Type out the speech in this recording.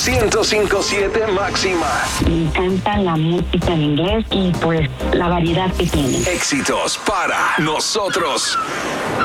105.7 Máxima. Me encanta la música en inglés y pues la variedad que tiene. Éxitos para nosotros.